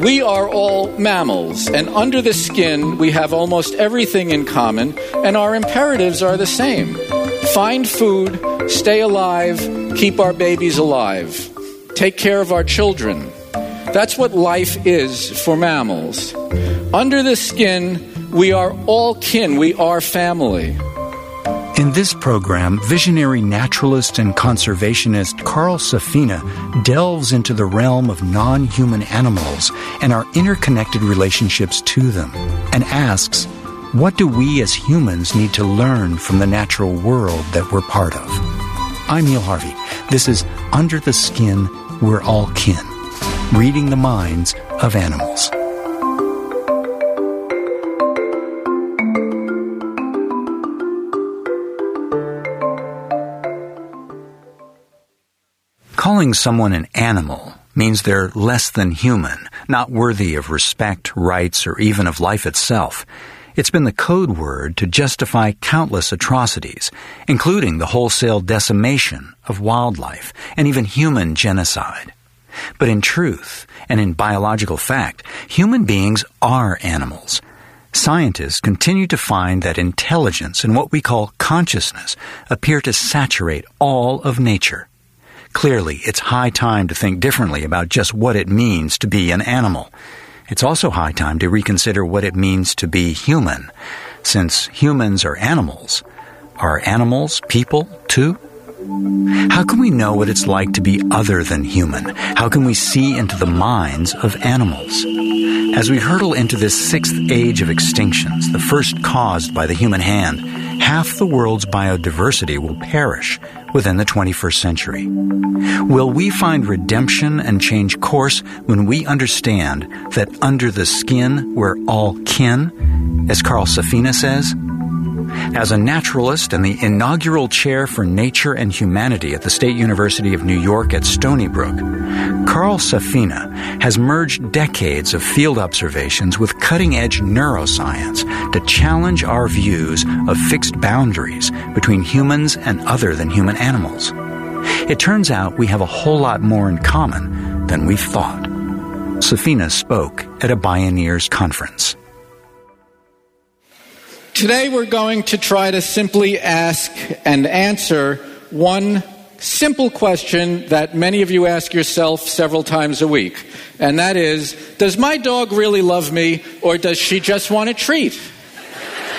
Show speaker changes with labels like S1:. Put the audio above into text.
S1: We are all mammals, and under the skin we have almost everything in common, and our imperatives are the same. Find food, stay alive, keep our babies alive, take care of our children. That's what life is for mammals. Under the skin, we are all kin, we are family.
S2: In this program, visionary naturalist and conservationist Carl Safina delves into the realm of non-human animals and our interconnected relationships to them, and asks, what do we as humans need to learn from the natural world that we're part of? I'm Neil Harvey. This is Under the Skin, We're All Kin, reading the minds of animals. Calling someone an animal means they're less than human, not worthy of respect, rights, or even of life itself. It's been the code word to justify countless atrocities, including the wholesale decimation of wildlife and even human genocide. But in truth, and in biological fact, human beings are animals. Scientists continue to find that intelligence and what we call consciousness appear to saturate all of nature. Clearly, it's high time to think differently about just what it means to be an animal. It's also high time to reconsider what it means to be human. Since humans are animals people too? How can we know what it's like to be other than human? How can we see into the minds of animals? As we hurtle into this sixth age of extinctions, the first caused by the human hand, half the world's biodiversity will perish within the 21st century. Will we find redemption and change course when we understand that under the skin we're all kin, as Carl Safina says? As a naturalist and the inaugural chair for nature and humanity at the State University of New York at Stony Brook, Carl Safina has merged decades of field observations with cutting-edge neuroscience to challenge our views of fixed boundaries between humans and other than human animals. It turns out we have a whole lot more in common than we thought. Safina spoke at a Bioneers conference.
S1: Today we're going to try to simply ask and answer one simple question that many of you ask yourself several times a week. And that is, does my dog really love me, or does she just want a treat?